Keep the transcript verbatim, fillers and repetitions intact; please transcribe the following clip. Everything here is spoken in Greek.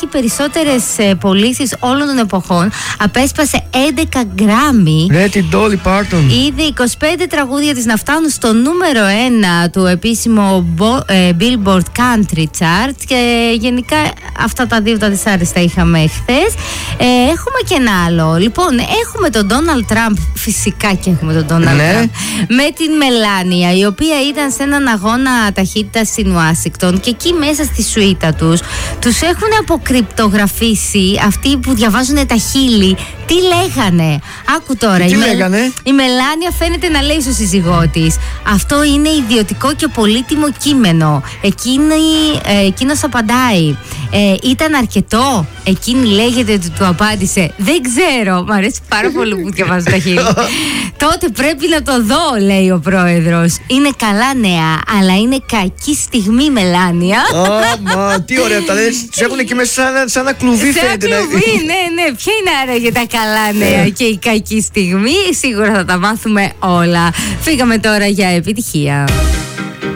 περισσότερες πωλήσεις όλων των εποχών. Απέσπασε έντεκα γκράμμι. Ναι, την Dolly Parton. Ήδη είκοσι πέντε τραγούδια της να φτάνουν στο νούμερο ένα του επίσημου Billboard Country Chart. Και γενικά αυτά τα δύο τα δυσάρεστα είχαμε χθες. Ε, έχουμε και ένα άλλο. Λοιπόν, έχουμε τον Donald Trump. Φυσικά και έχουμε τον Donald ναι. Trump. Με την Μελάνια, η οποία ήταν σε έναν αγώνα ταχύτητας στην Ουάσιγκτον. Και εκεί μέσα στη σουίτα τους τους έχουν αποκρυπτογραφήσει αυτοί που διαβάζουν τα χείλη. Τι λέγανε. Άκου τώρα. Τι η, λέγανε? Μελ... η Μελάνια φαίνεται να λέει στο σύζυγό της: αυτό είναι ιδιωτικό και πολύτιμο κείμενο. Εκείνη, ε, εκείνος απαντάει: ε, ήταν αρκετό. Εκείνη λέγεται ότι του απάντησε: δεν ξέρω. Μ' αρέσει πάρα πολύ που διαβάζω τα χείλη. Τότε πρέπει να το δω, λέει ο πρόεδρος. Είναι καλά νέα, αλλά είναι κακή στιγμή, Μελάνια. Άμα, τι ωραία τα λες. Τους έχουν εκεί μέσα σαν, σαν ένα κλουβί, φαίνεται. Σαν κλουβί, ναι, ναι. Ποια είναι άραγε τα καλά νέα και η κακή στιγμή? Σίγουρα θα τα μάθουμε όλα. Φύγαμε τώρα για επιτυχία.